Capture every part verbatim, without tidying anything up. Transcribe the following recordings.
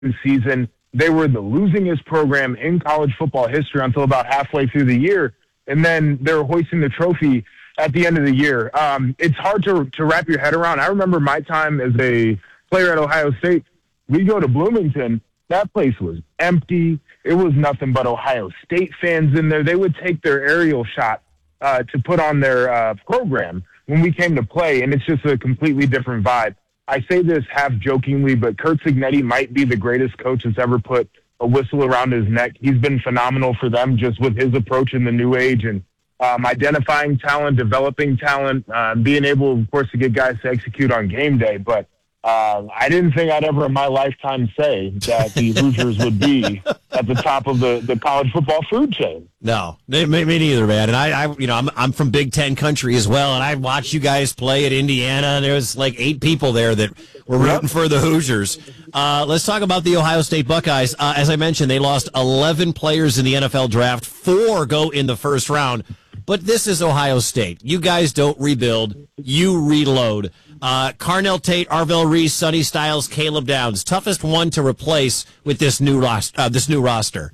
season. They were the losingest program in college football history until about halfway through the year, and then they were hoisting the trophy at the end of the year. Um, it's hard to to wrap your head around. I remember my time as a player at Ohio State. We go to Bloomington. That place was empty. It was nothing but Ohio State fans in there. They would take their aerial shot uh, to put on their uh, program when we came to play, and it's just a completely different vibe. I say this half jokingly, but Curt Cignetti might be the greatest coach that's ever put a whistle around his neck. He's been phenomenal for them just with his approach in the new age and um, identifying talent, developing talent, uh, being able, of course, to get guys to execute on game day. But uh, I didn't think I'd ever in my lifetime say that the Hoosiers would be at the top of the, the college football food chain. No, me, me neither, man. And I, I, you know, I'm I'm from Big Ten country as well, and I watched you guys play at Indiana. There was like eight people there that were rooting for the Hoosiers. Uh, let's talk about the Ohio State Buckeyes. Uh, as I mentioned, they lost eleven players in the N F L draft. Four go in the first round. But this is Ohio State. You guys don't rebuild. You reload. Uh, Carnell Tate, Arvell Reese, Sonny Styles, Caleb Downs. Toughest one to replace with this new roster. Uh, this new roster.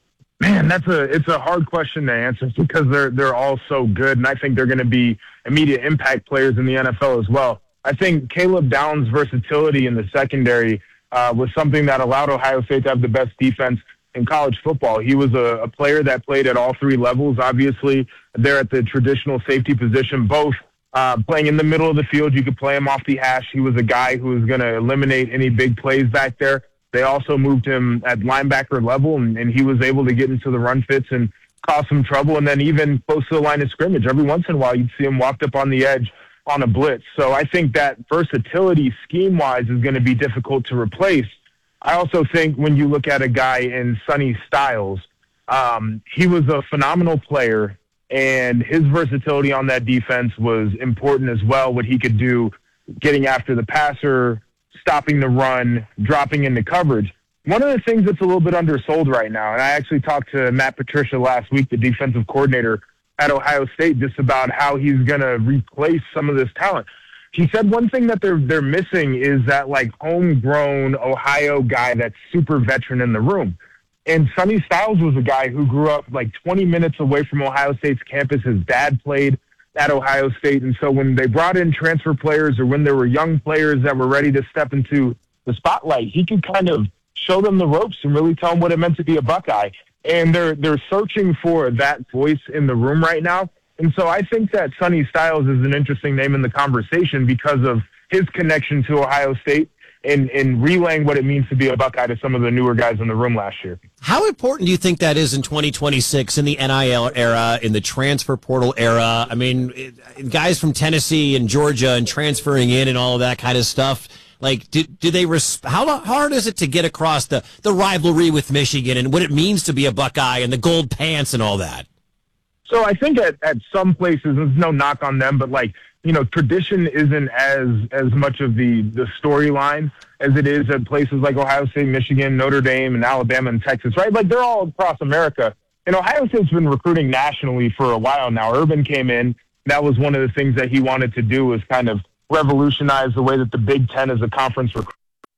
Man, that's a it's a hard question to answer because they're they're all so good, and I think they're going to be immediate impact players in the N F L as well. I think Caleb Downs' versatility in the secondary uh, was something that allowed Ohio State to have the best defense in college football. He was a, a player that played at all three levels. Obviously, they're at the traditional safety position, both uh, playing in the middle of the field. You could play him off the hash. He was a guy who was going to eliminate any big plays back there. They also moved him at linebacker level, and, and he was able to get into the run fits and cause some trouble. And then even close to the line of scrimmage, every once in a while, you'd see him walked up on the edge on a blitz. So I think that versatility scheme-wise is going to be difficult to replace. I also think when you look at a guy in Sonny Styles, um, he was a phenomenal player, and his versatility on that defense was important as well, what he could do getting after the passer, stopping the run, dropping into coverage. One of the things that's a little bit undersold right now, and I actually talked to Matt Patricia last week, the defensive coordinator at Ohio State, just about how he's going to replace some of this talent. He said one thing that they're they're missing is that like homegrown Ohio guy that's super veteran in the room. And Sonny Styles was a guy who grew up like twenty minutes away from Ohio State's campus. His dad played at Ohio State. And so when they brought in transfer players or when there were young players that were ready to step into the spotlight, he could kind of show them the ropes and really tell them what it meant to be a Buckeye. And they're they're searching for that voice in the room right now. And so I think that Sonny Styles is an interesting name in the conversation because of his connection to Ohio State and, and relaying what it means to be a Buckeye to some of the newer guys in the room last year. How important do you think that is in twenty twenty-six, in the N I L era, in the transfer portal era? I mean, it, guys from Tennessee and Georgia and transferring in and all of that kind of stuff. Like, do, do they, res- how hard is it to get across the, the rivalry with Michigan and what it means to be a Buckeye and the gold pants and all that? So I think at, at some places, there's no knock on them, but like, you know, tradition isn't as as much of the, the storyline as it is at places like Ohio State, Michigan, Notre Dame, and Alabama and Texas, right? Like they're all across America. And Ohio State's been recruiting nationally for a while now. Urban came in. That was one of the things that he wanted to do was kind of revolutionize the way that the Big Ten as a conference recruits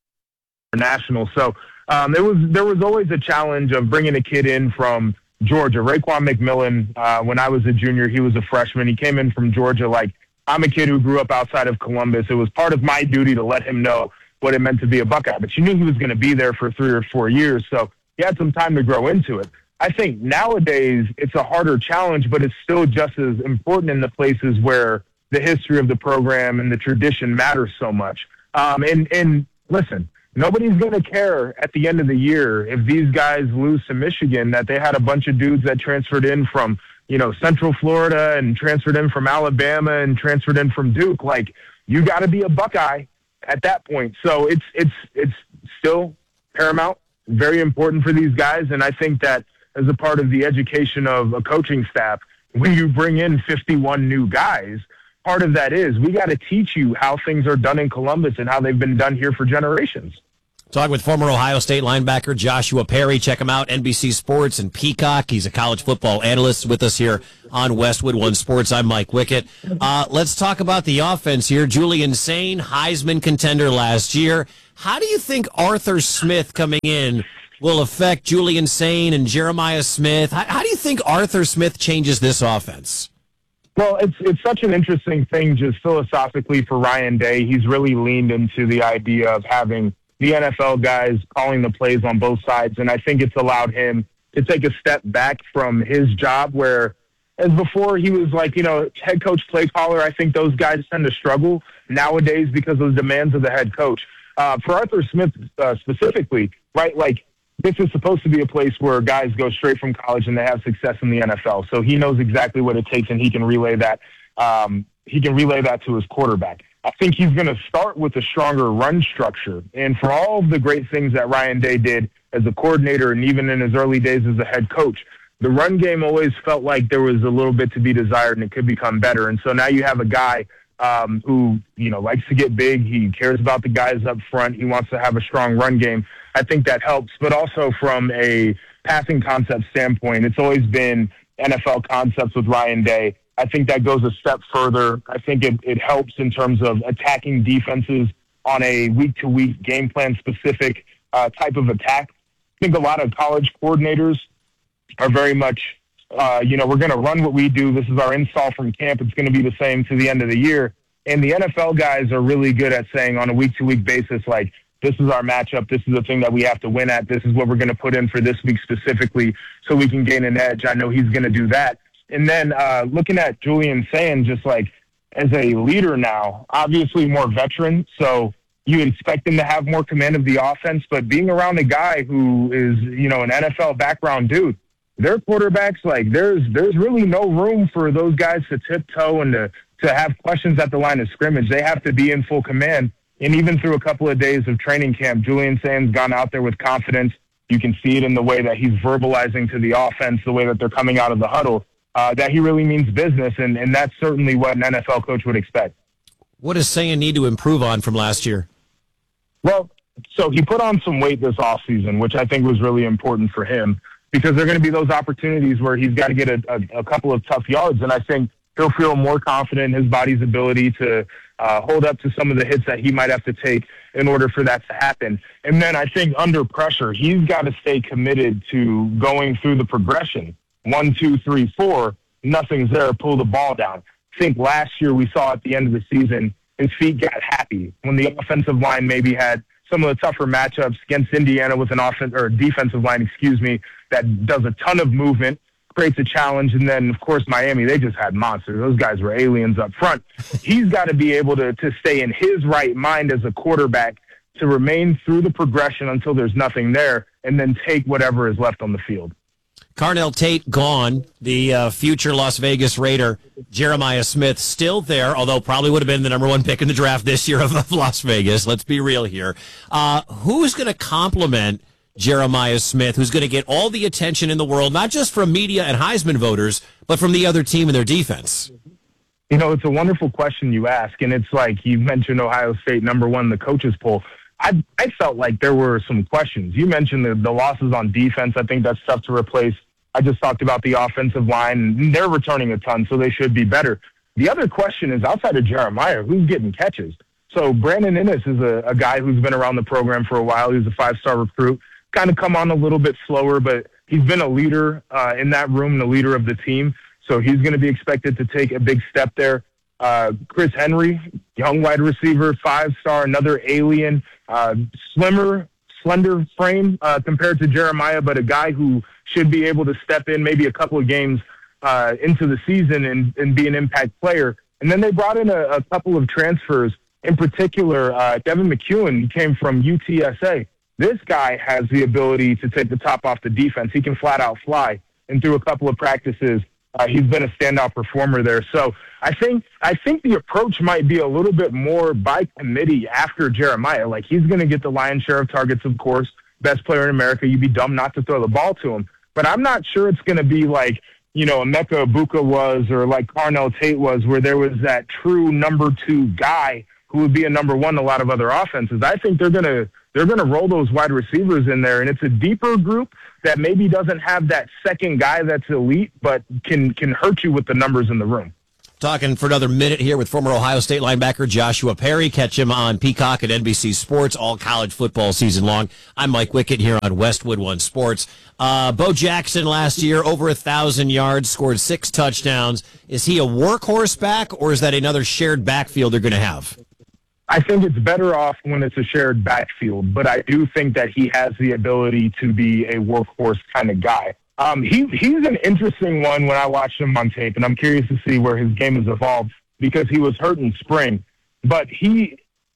national. So um, there was there was always a challenge of bringing a kid in from Georgia. Raekwon McMillan, uh, when I was a junior, he was a freshman. He came in from Georgia. Like, I'm a kid who grew up outside of Columbus. It was part of my duty to let him know what it meant to be a Buckeye. But you knew he was going to be there for three or four years, so he had some time to grow into it. I think nowadays it's a harder challenge, but it's still just as important in the places where the history of the program and the tradition matters so much. Um, and, and listen, nobody's going to care at the end of the year if these guys lose to Michigan that they had a bunch of dudes that transferred in from, you know, Central Florida and transferred in from Alabama and transferred in from Duke. Like, you got to be a Buckeye at that point. So it's it's it's still paramount, very important for these guys. And I think that as a part of the education of a coaching staff, when you bring in fifty-one new guys, part of that is we got to teach you how things are done in Columbus and how they've been done here for generations. Talking with former Ohio State linebacker Joshua Perry. Check him out, N B C Sports and Peacock. He's a college football analyst with us here on Westwood One Sports. I'm Mike Wickett. Uh, let's talk about the offense here. Julian Sain, Heisman contender last year. How do you think Arthur Smith coming in will affect Julian Sain and Jeremiah Smith? How, how do you think Arthur Smith changes this offense? Well, it's it's such an interesting thing just philosophically for Ryan Day. He's really leaned into the idea of having the N F L guys calling the plays on both sides, and I think it's allowed him to take a step back from his job where, as before, he was like, you know, head coach, play caller. I think those guys tend to struggle nowadays because of the demands of the head coach. Uh, for Arthur Smith uh, specifically, right, like, this is supposed to be a place where guys go straight from college and they have success in the N F L. So he knows exactly what it takes, and he can relay that. Um, he can relay that to his quarterback. I think he's going to start with a stronger run structure. And for all of the great things that Ryan Day did as a coordinator and even in his early days as a head coach, the run game always felt like there was a little bit to be desired and it could become better. And so now you have a guy um, who, you know, likes to get big. He cares about the guys up front. He wants to have a strong run game. I think that helps. But also from a passing concept standpoint, it's always been N F L concepts with Ryan Day. I think that goes a step further. I think it, it helps in terms of attacking defenses on a week-to-week game plan specific uh, type of attack. I think a lot of college coordinators are very much, uh, you know, we're going to run what we do. This is our install from camp. It's going to be the same to the end of the year. And the N F L guys are really good at saying on a week-to-week basis, like, this is our matchup. This is the thing that we have to win at. This is what we're going to put in for this week specifically so we can gain an edge. I know he's going to do that. And then uh, looking at Julian Sain, just like as a leader now, obviously more veteran, so you expect him to have more command of the offense. But being around a guy who is, you know, an N F L background dude, their quarterbacks, like there's there's really no room for those guys to tiptoe and to, to have questions at the line of scrimmage. They have to be in full command. And even through a couple of days of training camp, Julian Sain's gone out there with confidence. You can see it in the way that he's verbalizing to the offense, the way that they're coming out of the huddle. Uh, that he really means business, and, and that's certainly what an N F L coach would expect. What does Sain need to improve on from last year? Well, so he put on some weight this offseason, which I think was really important for him because there are going to be those opportunities where he's got to get a, a, a couple of tough yards, and I think he'll feel more confident in his body's ability to uh, hold up to some of the hits that he might have to take in order for that to happen. And then I think under pressure, he's got to stay committed to going through the progression. One, two, three, four, nothing's there, pull the ball down. I think last year we saw at the end of the season, his feet got happy when the offensive line maybe had some of the tougher matchups against Indiana with an offense or defensive line, excuse me, that does a ton of movement, creates a challenge. And then, of course, Miami, they just had monsters. Those guys were aliens up front. He's got to be able to, to stay in his right mind as a quarterback to remain through the progression until there's nothing there and then take whatever is left on the field. Carnell Tate gone, the uh, future Las Vegas Raider. Jeremiah Smith still there, although probably would have been the number one pick in the draft this year of, of Las Vegas. Let's be real here. Uh, who's going to complement Jeremiah Smith, who's going to get all the attention in the world, not just from media and Heisman voters, but from the other team and their defense? You know, it's a wonderful question you ask, and it's like you mentioned Ohio State number one in the coaches poll. I, I felt like there were some questions. You mentioned the, the losses on defense. I think that's tough to replace. I just talked about the offensive line. They're returning a ton, so they should be better. The other question is, outside of Jeremiah, who's getting catches? So Brandon Inniss is a, a guy who's been around the program for a while. He's a five-star recruit. Kind of come on a little bit slower, but he's been a leader uh, in that room, the leader of the team. So he's going to be expected to take a big step there. Uh, Chris Henry, young wide receiver, five-star, another alien, uh, slimmer, slender frame uh, compared to Jeremiah, but a guy who should be able to step in maybe a couple of games uh, into the season and, and be an impact player. And then they brought in a, a couple of transfers, in particular, uh, Devin McEwen. He came from U T S A. This guy has the ability to take the top off the defense. He can flat out fly. And through a couple of practices, uh, he's been a standout performer there. So I think I think the approach might be a little bit more by committee after Jeremiah. Like, he's going to get the lion's share of targets, of course. Best player in America. You'd be dumb not to throw the ball to him. But I'm not sure it's going to be like, you know, Emeka Ibuka was or like Carnell Tate was, where there was that true number two guy who would be a number one in a lot of other offenses. I think they're going to they're going to roll those wide receivers in there, and it's a deeper group that maybe doesn't have that second guy that's elite, but can can hurt you with the numbers in the room. Talking for another minute here with former Ohio State linebacker Joshua Perry. Catch him on Peacock at N B C Sports all college football season long. I'm Mike Wickett here on Westwood One Sports. Uh, Bo Jackson last year, over a thousand yards, scored six touchdowns. Is he a workhorse back, or is that another shared backfield they're going to have? I think it's better off when it's a shared backfield, but I do think that he has the ability to be a workhorse kind of guy. Um, he he's an interesting one when I watched him on tape, and I'm curious to see where his game has evolved because he was hurt in spring. But he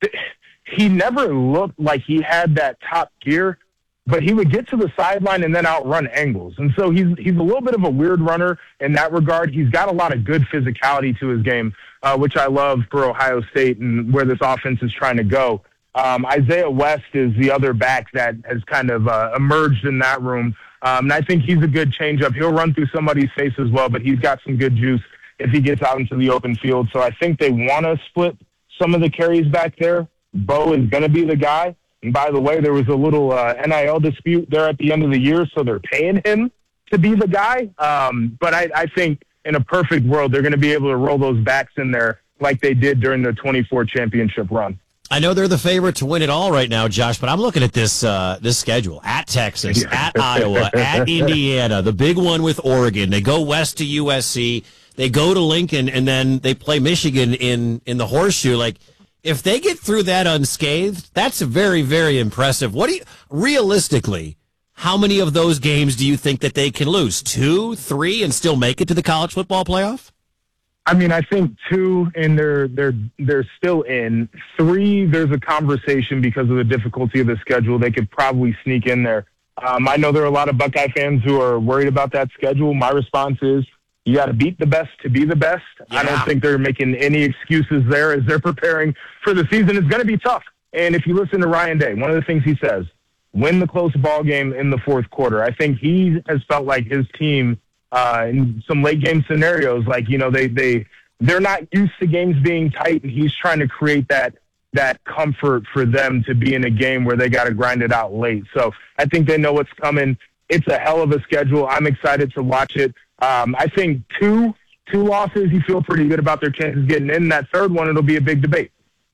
he never looked like he had that top gear, but he would get to the sideline and then outrun angles. And so he's he's a little bit of a weird runner in that regard. He's got a lot of good physicality to his game, uh, which I love for Ohio State and where this offense is trying to go. Um, Isaiah West is the other back that has kind of uh, emerged in that room. Um, and I think he's a good changeup. He'll run through somebody's face as well, but he's got some good juice if he gets out into the open field. So I think they want to split some of the carries back there. Bo is going to be the guy. And by the way, there was a little uh, N I L dispute there at the end of the year, so they're paying him to be the guy. Um, but I, I think in a perfect world, they're going to be able to roll those backs in there like they did during the twenty-four championship run. I know they're the favorite to win it all right now, Josh, but I'm looking at this uh, this schedule. At Texas, at Iowa, at Indiana, the big one with Oregon. They go west to U S C. They go to Lincoln, and then they play Michigan in, in the Horseshoe. Like, if they get through that unscathed, that's very, very impressive. What do you, realistically, how many of those games do you think that they can lose? Two, three, and still make it to the college football playoff? I mean, I think two, and they're they're they're still in. Three, there's a conversation because of the difficulty of the schedule. They could probably sneak in there. Um, I know there are a lot of Buckeye fans who are worried about that schedule. My response is, you got to beat the best to be the best. Yeah. I don't think they're making any excuses there as they're preparing for the season. It's going to be tough. And if you listen to Ryan Day, one of the things he says, win the close ball game in the fourth quarter. I think he has felt like his team uh, in some late game scenarios, like, you know, they, they, they're not used to games being tight, and he's trying to create that that comfort for them to be in a game where they got to grind it out late. So I think they know what's coming. It's a hell of a schedule. I'm excited to watch it. Um, I think two two losses, you feel pretty good about their chances getting in. That third one, it'll be a big debate.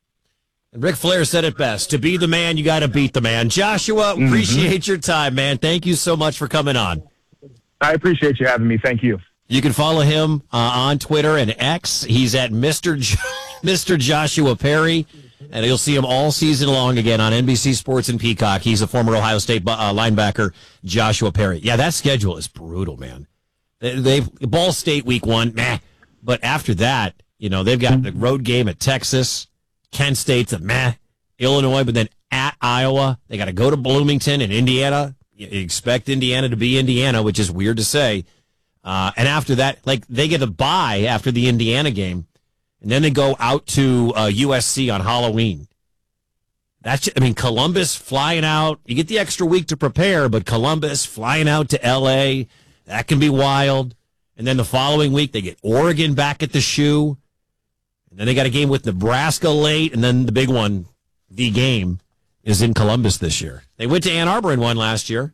And Ric Flair said it best. To be the man, you got to beat the man. Joshua, mm-hmm. appreciate your time, man. Thank you so much for coming on. I appreciate you having me. Thank you. You can follow him uh, on Twitter and X. He's at Mister Jo- Mister Joshua Perry, and you'll see him all season long again on N B C Sports and Peacock. He's a former Ohio State uh, linebacker, Joshua Perry. Yeah, that schedule is brutal, man. They, they've Ball State week one, meh. But after that, you know, they've got the road game at Texas, Kent State's a meh, Illinois, but then at Iowa, they got to go to Bloomington and Indiana. You expect Indiana to be Indiana, which is weird to say. Uh, and after that, like, they get a bye after the Indiana game, and then they go out to uh, U S C on Halloween. That's, I mean, Columbus flying out. You get the extra week to prepare, but Columbus flying out to L A, that can be wild. And then the following week, they get Oregon back at the shoe. And then they got a game with Nebraska late, and then the big one, the game, is in Columbus this year. They went to Ann Arbor and won last year.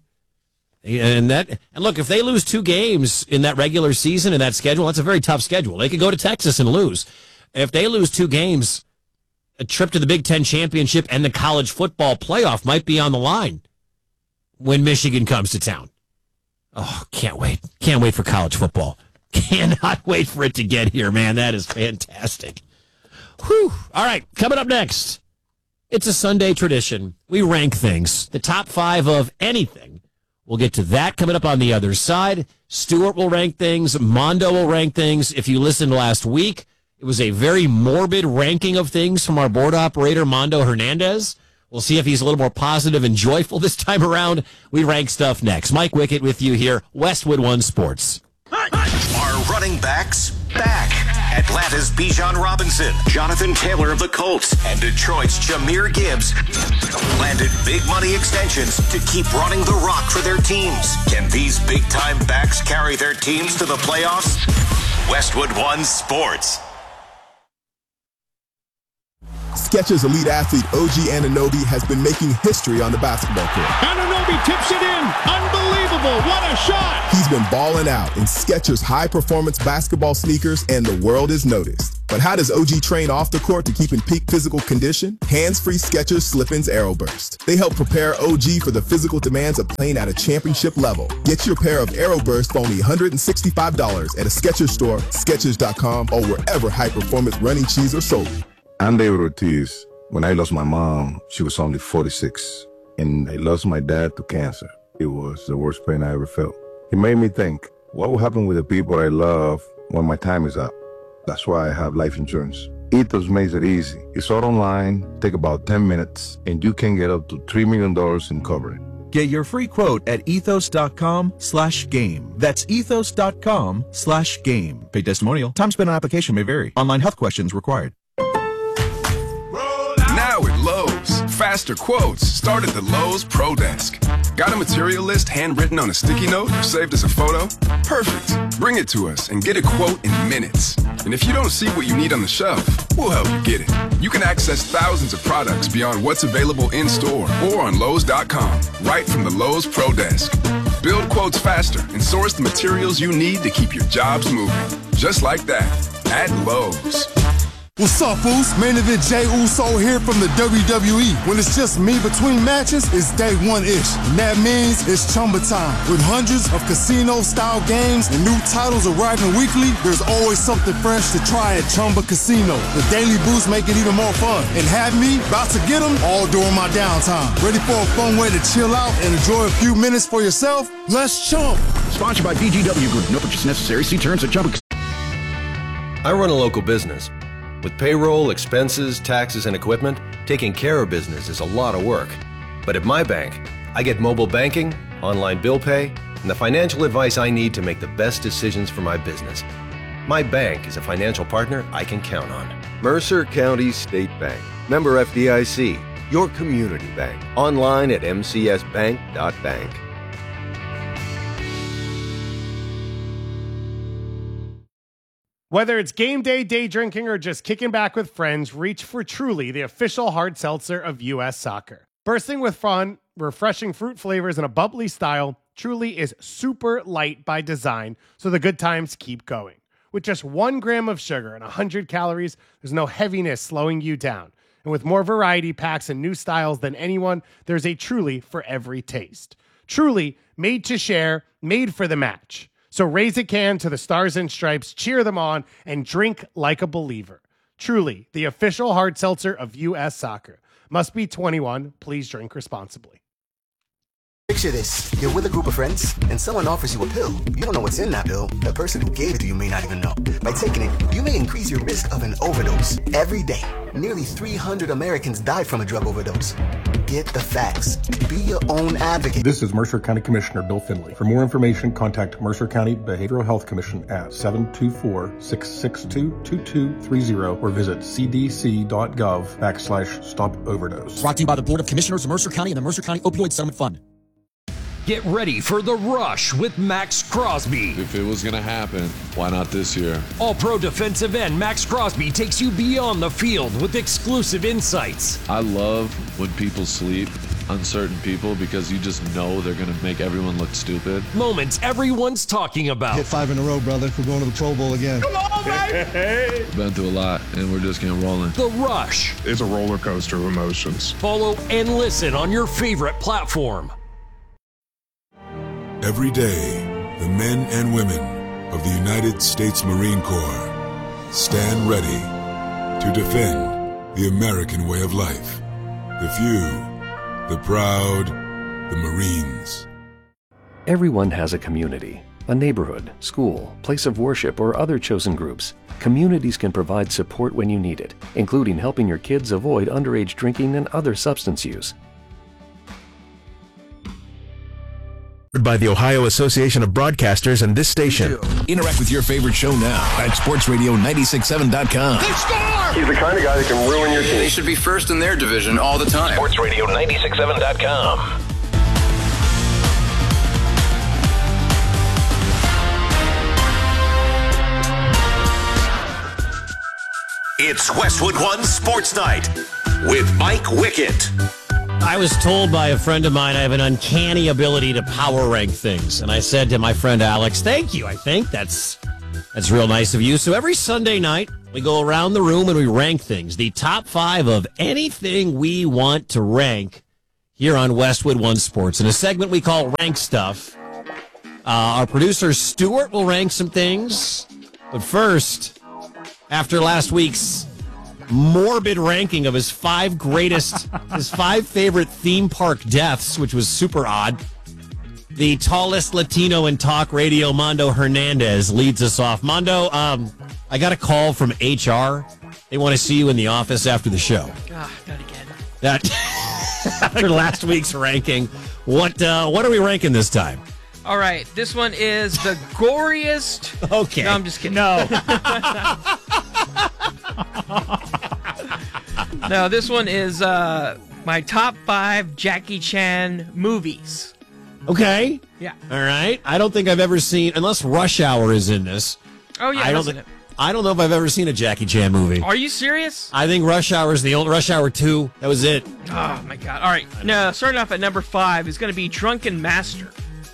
And that, and look, if they lose two games in that regular season in that schedule, that's a very tough schedule. They could go to Texas and lose. If they lose two games, a trip to the Big Ten championship and the college football playoff might be on the line when Michigan comes to town. Oh, can't wait. Can't wait for college football. Cannot wait for it to get here, man. That is fantastic. Whew. All right, coming up next, it's a Sunday tradition. We rank things, the top five of anything. We'll get to that coming up on the other side. Stuart will rank things. Mondo will rank things. If you listened last week, it was a very morbid ranking of things from our board operator, Mondo Hernandez. We'll see if he's a little more positive and joyful this time around. We rank stuff next. Mike Wickett with you here, Westwood One Sports. Are running backs back? Atlanta's Bijan Robinson, Jonathan Taylor of the Colts, and Detroit's Jahmyr Gibbs landed big money extensions to keep running the rock for their teams. Can these big-time backs carry their teams to the playoffs? Westwood One Sports. Skechers elite athlete O G Anunoby has been making history on the basketball court. Anunoby tips it in. Unbelievable. What a shot. He's been balling out in Skechers high-performance basketball sneakers, and the world is noticed. But how does O G train off the court to keep in peak physical condition? Hands-free Skechers Slip-ins Aeroburst. They help prepare O G for the physical demands of playing at a championship level. Get your pair of Aeroburst for only one hundred sixty-five dollars at a Skechers store, Skechers dot com, or wherever high-performance running shoes are sold. I'm David Ortiz. When I lost my mom, she was only forty-six, and I lost my dad to cancer. It was the worst pain I ever felt. It made me think, what will happen with the people I love when my time is up? That's why I have life insurance. Ethos makes it easy. It's all online, take about ten minutes, and you can get up to three million dollars in coverage. Get your free quote at ethos.com slash game. That's ethos.com slash game. Paid testimonial. Time spent on application may vary. Online health questions required. Now at Lowe's, faster quotes start at the Lowe's Pro Desk. Got a material list handwritten on a sticky note or saved as a photo? Perfect. Bring it to us and get a quote in minutes. And if you don't see what you need on the shelf, we'll help you get it. You can access thousands of products beyond what's available in store or on Lowe's dot com, right from the Lowe's Pro Desk. Build quotes faster and source the materials you need to keep your jobs moving. Just like that, at Lowe's. What's up, Foos? Main event Jey Uso here from the W W E. When it's just me between matches, it's day one-ish. And that means it's Chumba time. With hundreds of casino-style games and new titles arriving weekly, there's always something fresh to try at Chumba Casino. The daily boosts make it even more fun. And have me about to get them all during my downtime. Ready for a fun way to chill out and enjoy a few minutes for yourself? Let's chump. Sponsored by B G W Group. No purchase necessary. See terms at Chumba. I run a local business. With payroll, expenses, taxes, and equipment, taking care of business is a lot of work. But at my bank, I get mobile banking, online bill pay, and the financial advice I need to make the best decisions for my business. My bank is a financial partner I can count on. Mercer County State Bank. Member F D I C. Your community bank. Online at m c s bank dot bank. Whether it's game day, day drinking, or just kicking back with friends, reach for Truly, the official hard seltzer of U S Soccer. Bursting with fun, refreshing fruit flavors, and a bubbly style, Truly is super light by design, so the good times keep going. With just one gram of sugar and one hundred calories, there's no heaviness slowing you down. And with more variety packs and new styles than anyone, there's a Truly for every taste. Truly, made to share, made for the match. So raise a can to the Stars and Stripes, cheer them on, and drink like a believer. Truly, the official hard seltzer of U S Soccer. Must be twenty-one. Please drink responsibly. Picture this. You're with a group of friends, and someone offers you a pill. You don't know what's in that pill. The person who gave it to you may not even know. By taking it, you may increase your risk of an overdose. Every day, nearly three hundred Americans die from a drug overdose. Get the facts. Be your own advocate. This is Mercer County Commissioner Bill Finley. For more information, contact Mercer County Behavioral Health Commission at seven two four, six six two, two two three zero or visit c d c dot gov backslash stop overdose. Brought to you by the Board of Commissioners of Mercer County and the Mercer County Opioid Settlement Fund. Get ready for The Rush with Max Crosby. If it was going to happen, why not this year? All-Pro defensive end Max Crosby takes you beyond the field with exclusive insights. I love when people sleep on certain people because you just know they're going to make everyone look stupid. Moments everyone's talking about. Hit five in a row, brother. We're going to the Pro Bowl again. Come on, baby! Been through a lot, and we're just getting rolling. The Rush. It's a roller coaster of emotions. Follow and listen on your favorite platform. Every day, the men and women of the United States Marine Corps stand ready to defend the American way of life. The few, the proud, the Marines. Everyone has a community, a neighborhood, school, place of worship, or other chosen groups. Communities can provide support when you need it, including helping your kids avoid underage drinking and other substance use. By the Ohio Association of Broadcasters and this station. Interact with your favorite show now at sports radio nine six seven dot com. They score! He's the kind of guy that can ruin your team. They should be first in their division all the time. sports radio nine six seven dot com. It's Westwood One Sports Night with Mike Wickett. I was told by a friend of mine I have an uncanny ability to power rank things. And I said to my friend Alex, thank you. I think that's that's real nice of you. So every Sunday night, we go around the room and we rank things. The top five of anything we want to rank here on Westwood One Sports. In a segment we call Rank Stuff, uh, our producer Stuart will rank some things. But first, after last week's morbid ranking of his five greatest, his five favorite theme park deaths, which was super odd, the tallest Latino in talk radio, Mondo Hernandez, leads us off. Mondo, um, I got a call from H R. They want to see you in the office after the show. Ah, not again. That after last week's ranking, what uh, what are we ranking this time? All right, this one is the goriest. Okay. No, I'm just kidding. No. No, this one is uh, my top five Jackie Chan movies. Okay. Yeah. All right. I don't think I've ever seen, unless Rush Hour is in this. Oh, yeah, I don't, that's in th- it. I don't know if I've ever seen a Jackie Chan movie. Are you serious? I think Rush Hour is the old Rush Hour two. That was it. Oh, my God. All right. Now, starting off at number five is going to be Drunken Master.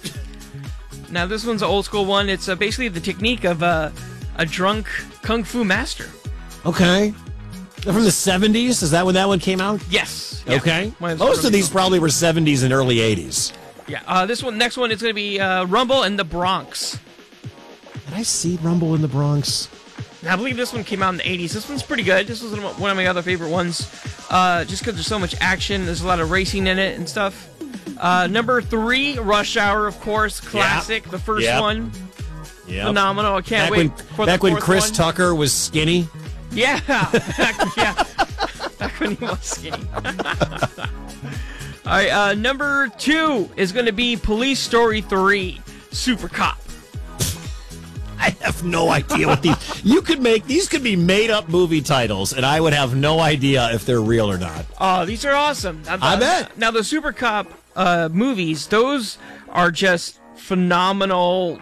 Now, this one's an old school one. It's uh, basically the technique of uh, a drunk kung fu master. Okay. They're from the seventies? Is that when that one came out? Yes. Yeah. Okay. Mine's Most from of these probably were seventies and early eighties. Yeah. Uh, this one, next one is going to be uh, Rumble in the Bronx. Did I see Rumble in the Bronx? Now, I believe this one came out in the eighties. This one's pretty good. This was one of my other favorite ones. Uh, just because there's so much action. There's a lot of racing in it and stuff. Uh, number three, Rush Hour, of course. Classic. Yep. The first yep. one. Yep. Phenomenal. I can't back wait when, for back the when fourth Chris one. Tucker was skinny. Yeah. back, yeah. Back when he was skinny. All right. Uh, number two is going to be Police Story three, Super Cop. I have no idea what these... You could make... These could be made-up movie titles, and I would have no idea if they're real or not. Oh, these are awesome. Now, I bet. Now, the Super Cop uh, movies, those are just phenomenal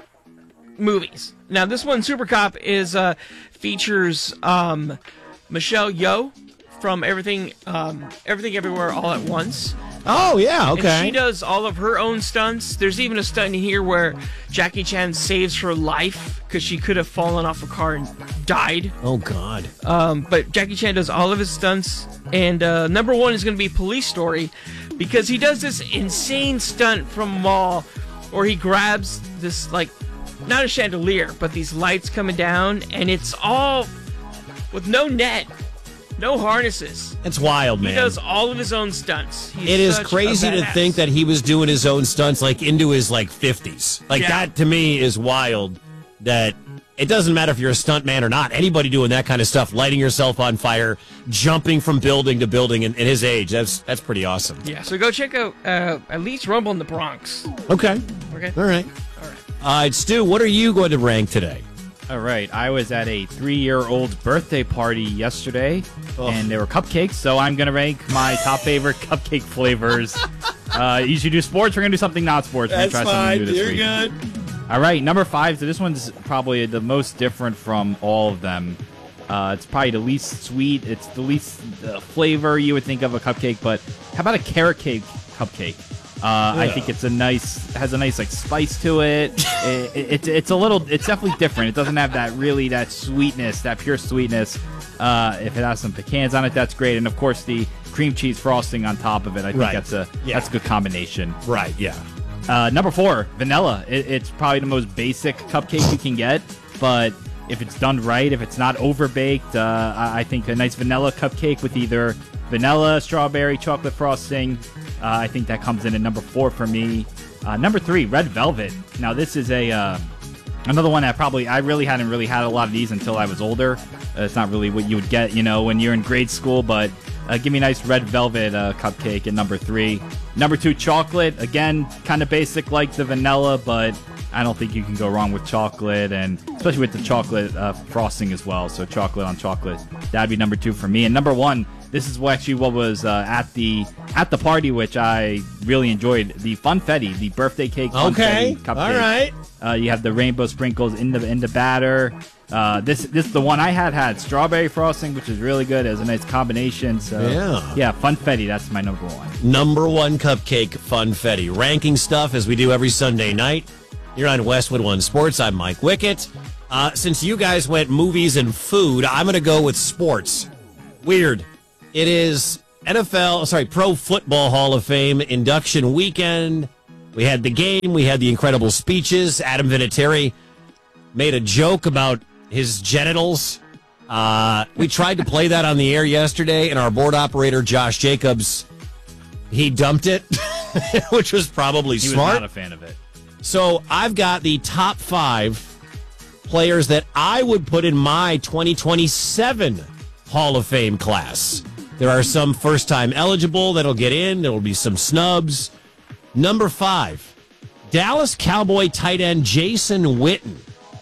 movies. Now, this one, Super Cop, is uh, features um, Michelle Yeoh from Everything, um, Everything Everywhere All at Once. Oh, yeah, okay. And she does all of her own stunts. There's even a stunt in here where Jackie Chan saves her life because she could have fallen off a car and died. Oh, God. Um, but Jackie Chan does all of his stunts. And uh, number one is going to be Police Story because he does this insane stunt from a mall where he grabs this, like, not a chandelier, but these lights coming down, and it's all with no net. No harnesses. It's wild, man. He does all of his own stunts. He's it is such crazy a to badass. think that he was doing his own stunts like into his like fifties. Like Yeah. that to me is wild. That it doesn't matter if you're a stunt man or not. Anybody doing that kind of stuff, lighting yourself on fire, jumping from building to building in, in his age, that's that's pretty awesome. Yeah, so go check out uh, at least Rumble in the Bronx. Okay. Okay. All right. All right. Uh, Stu, what are you going to rank today? All right, I was at a three-year-old birthday party yesterday, and there were cupcakes, so I'm going to rank my top favorite cupcake flavors. Uh, usually do sports, we're going to do something not sports. We're That's gonna try fine, something new this you're week. good. All right, number five, so this one's probably the most different from all of them. Uh, it's probably the least sweet, it's the least uh, flavor you would think of a cupcake, but how about a carrot cake cupcake? Uh, I Yeah. think it's a nice, has a nice like spice to it. it, it it's it's a little, it's definitely different. It doesn't have that really that sweetness, that pure sweetness. Uh, if it has some pecans on it, that's great. And of course, the cream cheese frosting on top of it. I think Right. that's a Yeah. that's a good combination. Right. Yeah. Uh, number four, vanilla. It, it's probably the most basic cupcake you can get, but if it's done right, if it's not overbaked, uh, I, I think a nice vanilla cupcake with either vanilla, strawberry, chocolate frosting. Uh, I think that comes in at number four for me. Uh, number three, red velvet. Now this is a uh, another one that probably I really hadn't really had a lot of these until I was older. Uh, it's not really what you would get, you know, when you're in grade school. But uh, give me a nice red velvet uh, cupcake at number three. Number two, chocolate. Again, kind of basic like the vanilla, but I don't think you can go wrong with chocolate, and especially with the chocolate uh, frosting as well. So chocolate on chocolate, that'd be number two for me. And number one. This is what actually what was uh, at the at the party, which I really enjoyed. The funfetti, the birthday cake funfetti Okay. cupcake. All right. Uh, you have the rainbow sprinkles in the in the batter. Uh, this this is the one I had had strawberry frosting, which is really good. It has a nice combination. So Yeah. yeah, Funfetti. That's my number one. Number one cupcake, Funfetti. Ranking stuff as we do every Sunday night. You're on Westwood One Sports. I'm Mike Wickett. Uh, since you guys went movies and food, I'm going to go with sports. Weird. It is N F L, sorry, Pro Football Hall of Fame induction weekend. We had the game. We had the incredible speeches. Adam Vinatieri made a joke about his genitals. Uh, we tried to play that on the air yesterday, and our board operator, Josh Jacobs, he dumped it, which was probably He smart. was not a fan of it. So I've got the top five players that I would put in my twenty twenty-seven Hall of Fame class. There are some first-time eligible that'll get in. There will be some snubs. Number five, Dallas Cowboy tight end Jason Witten.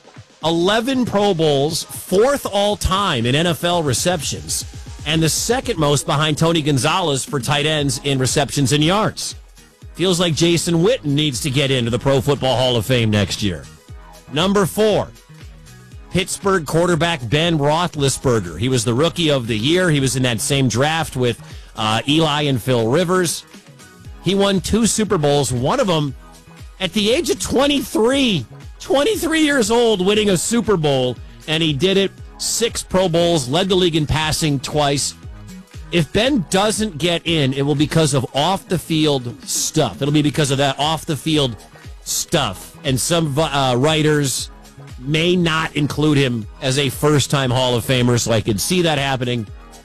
eleven Pro Bowls, fourth all-time in N F L receptions, and the second most behind Tony Gonzalez for tight ends in receptions and yards. Feels like Jason Witten needs to get into the Pro Football Hall of Fame next year. Number four, Pittsburgh quarterback Ben Roethlisberger. He was the Rookie of the Year. He was in that same draft with uh, Eli and Phil Rivers. He won two Super Bowls, one of them at the age of twenty-three. twenty-three years old, winning a Super Bowl, and he did it. Six Pro Bowls, led the league in passing twice. If Ben doesn't get in, it will be because of off-the-field stuff. It'll be because of that off-the-field stuff. And some uh, writers may not include him as a first-time Hall of Famer, so I could see that happening.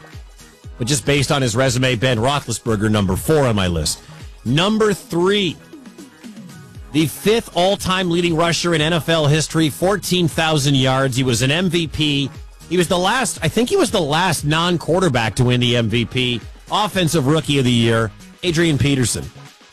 But just based on his resume, Ben Roethlisberger, number four on my list. Number three, the fifth all-time leading rusher in N F L history, fourteen thousand yards. He was an M V P. He was the last, I think he was the last non-quarterback to win the M V P. Offensive Rookie of the Year, Adrian Peterson.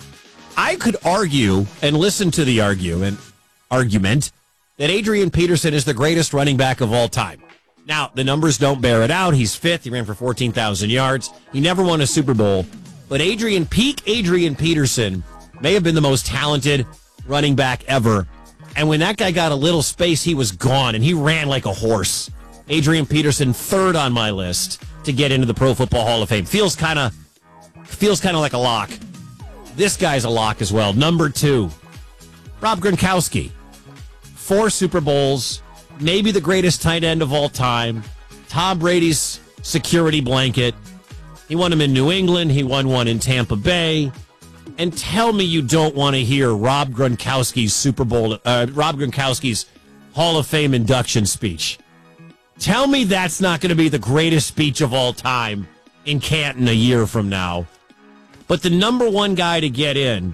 I could argue and listen to the argument, argument that Adrian Peterson is the greatest running back of all time. Now, the numbers don't bear it out. He's fifth. He ran for fourteen thousand yards. He never won a Super Bowl. But Adrian, peak Adrian Peterson may have been the most talented running back ever. And when that guy got a little space, he was gone, and he ran like a horse. Adrian Peterson, third on my list to get into the Pro Football Hall of Fame. Feels kind of feels kind of like a lock. This guy's a lock as well. Number two, Rob Gronkowski. Four Super Bowls, maybe the greatest tight end of all time. Tom Brady's security blanket. He won them in New England. He won one in Tampa Bay. And tell me you don't want to hear Rob Gronkowski's Super Bowl, uh, Rob Gronkowski's Hall of Fame induction speech. Tell me that's not going to be the greatest speech of all time in Canton a year from now. But the number one guy to get in,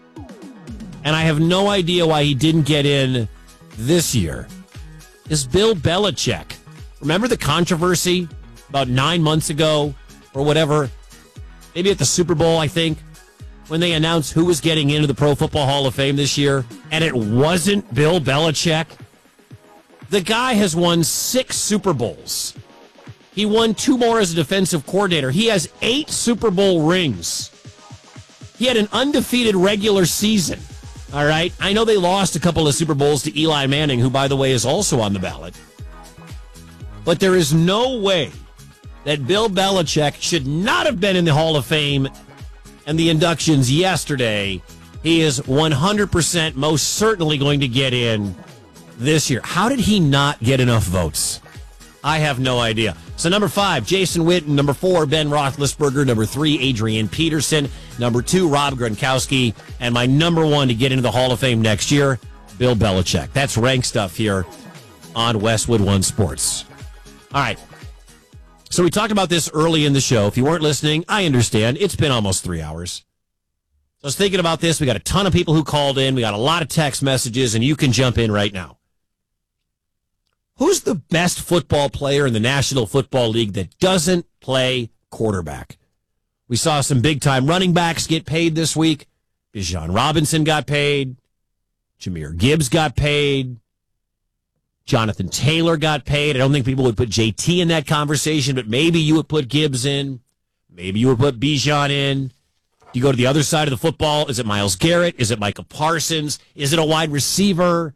and I have no idea why he didn't get in this year, is Bill Belichick. Remember the controversy about nine months ago or whatever? Maybe at the Super Bowl, I think, when they announced who was getting into the Pro Football Hall of Fame this year, and it wasn't Bill Belichick. The guy has won six Super Bowls. He won two more as a defensive coordinator. He has eight Super Bowl rings. He had an undefeated regular season. All right? I know they lost a couple of Super Bowls to Eli Manning, who, by the way, is also on the ballot. But there is no way that Bill Belichick should not have been in the Hall of Fame and the inductions yesterday. He is one hundred percent most certainly going to get in this year. How did he not get enough votes? I have no idea. So number five, Jason Witten. Number four, Ben Roethlisberger. Number three, Adrian Peterson. Number two, Rob Gronkowski. And my number one to get into the Hall of Fame next year, Bill Belichick. That's rank stuff here on Westwood One Sports. All right. So we talked about this early in the show. If you weren't listening, I understand. It's been almost three hours. So I was thinking about this. We got a ton of people who called in. We got a lot of text messages, and you can jump in right now. Who's the best football player in the National Football League that doesn't play quarterback? We saw some big-time running backs get paid this week. Bijan Robinson got paid. Jahmyr Gibbs got paid. Jonathan Taylor got paid. I don't think people would put J T in that conversation, but maybe you would put Gibbs in. Maybe you would put Bijan in. You go to the other side of the football. Is it Myles Garrett? Is it Micah Parsons? Is it a wide receiver?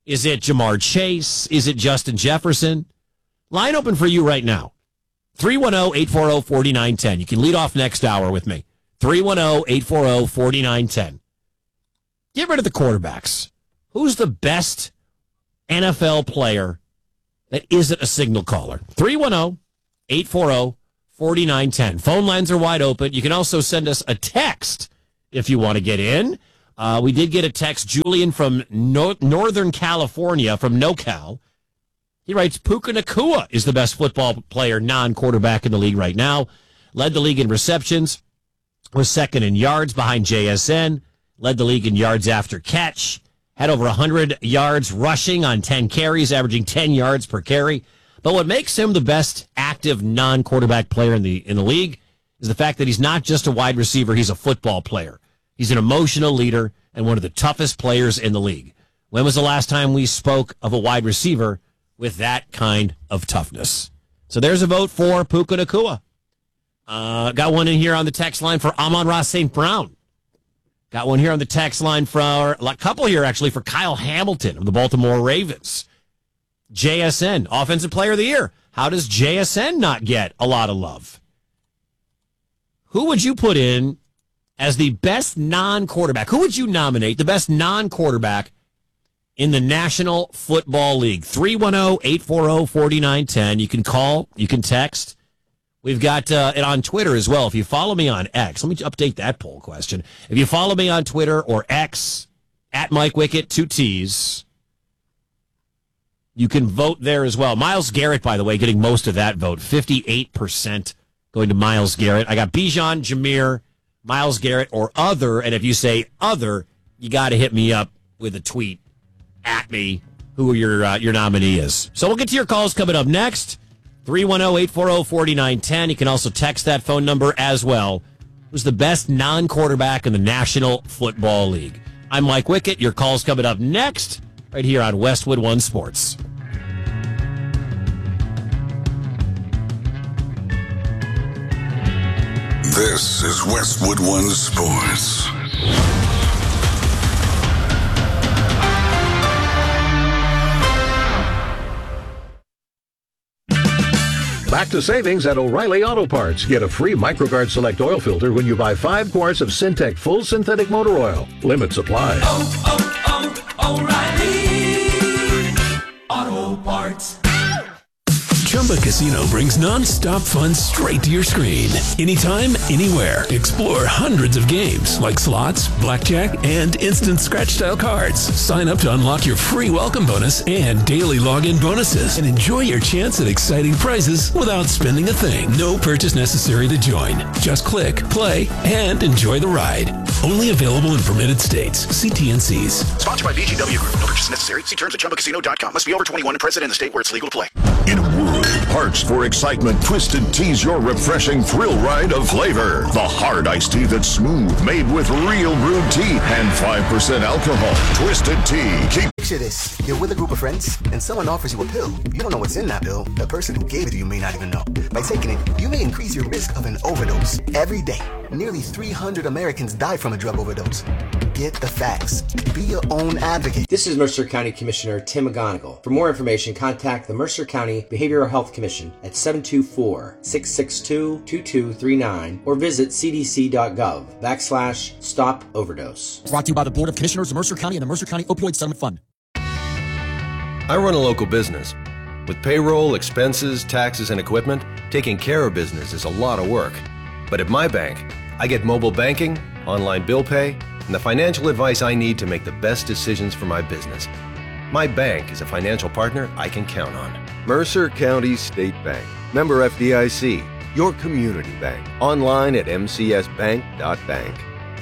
Is it Jamar Chase? Is it Justin Jefferson? Line open for you right now. three one zero, eight four zero, four nine one zero. You can lead off next hour with me. three one zero, eight four zero, four nine one zero. Get rid of the quarterbacks. Who's the best N F L player that isn't a signal caller? three one zero, eight four zero, four nine one zero. Phone lines are wide open. You can also send us a text if you want to get in. Uh, we did get a text, Julian from no- Northern California, from NoCal. He writes, Puka Nacua is the best football player, non-quarterback in the league right now. Led the league in receptions. Was second in yards behind J S N. Led the league in yards after catch. Had over one hundred yards rushing on ten carries, averaging ten yards per carry. But what makes him the best active non-quarterback player in the in the league is the fact that he's not just a wide receiver, he's a football player. He's an emotional leader and one of the toughest players in the league. When was the last time we spoke of a wide receiver with that kind of toughness? So there's a vote for Puka Nacua. Uh, got one in here on the text line for Amon-Ra Saint Brown. Got one here on the text line for a couple here, actually, for Kyle Hamilton of the Baltimore Ravens. J S N, Offensive Player of the Year. How does J S N not get a lot of love? Who would you put in as the best non-quarterback? Who would you nominate the best non-quarterback in the National Football League? three one zero, eight four zero, four nine one zero. You can call, you can text. We've got uh, it on Twitter as well. If you follow me on X, let me update that poll question. If you follow me on Twitter or X, at Mike Wickett, two T's, you can vote there as well. Myles Garrett, by the way, getting most of that vote. fifty-eight percent going to Myles Garrett. I got Bijan, Jameer, Myles Garrett, or other. And if you say other, you got to hit me up with a tweet at me who your uh, your nominee is. So we'll get to your calls coming up next. three one zero, eight four zero, four nine one zero. You can also text that phone number as well. Who's the best non-quarterback in the National Football League? I'm Mike Wickett. Your call's coming up next, right here on Westwood One Sports. This is Westwood One Sports. Back to savings at O'Reilly Auto Parts. Get a free MicroGuard Select oil filter when you buy five quarts of Syntec Full Synthetic Motor Oil. Limit supply. Oh, oh, oh, O'Reilly Auto Parts. Chumba Casino brings non-stop fun straight to your screen. Anytime, anywhere. Explore hundreds of games like slots, blackjack, and instant scratch-style cards. Sign up to unlock your free welcome bonus and daily login bonuses. And enjoy your chance at exciting prizes without spending a thing. No purchase necessary to join. Just click, play, and enjoy the ride. Only available in permitted states. See T N Cs. Sponsored by B G W Group. No purchase necessary. See terms at chumba casino dot com. Must be over twenty-one and present in the state where it's legal to play. In a world parched for excitement, Twisted Tea's your refreshing thrill ride of flavor. The hard iced tea that's smooth, made with real brewed tea and five percent alcohol. Twisted Tea. Keep Picture this. You're with a group of friends, and someone offers you a pill. You don't know what's in that pill. The person who gave it to you may not even know. By taking it, you may increase your risk of an overdose. Every day, nearly three hundred Americans die from a drug overdose. Get the facts. Be your own advocate. This is Mercer County Commissioner Tim McGonigal. For more information, contact the Mercer County Behavioral Health Commission at seven two four, six six two, two two three nine or visit c d c dot gov backslash stop overdose. Brought to you by the Board of Commissioners of Mercer County and the Mercer County Opioid Settlement Fund. I run a local business. With payroll, expenses, taxes, and equipment, taking care of business is a lot of work. But at my bank, I get mobile banking, online bill pay, and the financial advice I need to make the best decisions for my business. My bank is a financial partner I can count on. Mercer County State Bank. Member F D I C. Your community bank. Online at m c s bank dot bank.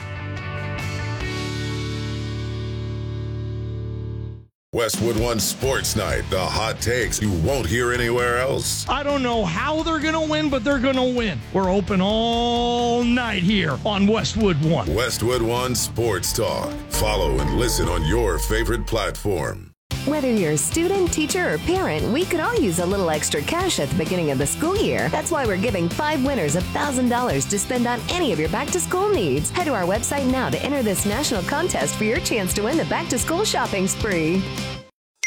Westwood One Sports Night, the hot takes you won't hear anywhere else. I don't know how they're going to win, but they're going to win. We're open all night here on Westwood One. Westwood One Sports Talk. Follow and listen on your favorite platform. Whether you're a student, teacher, or parent, we could all use a little extra cash at the beginning of the school year. That's why we're giving five winners one thousand dollars to spend on any of your back-to-school needs. Head to our website now to enter this national contest for your chance to win the back-to-school shopping spree.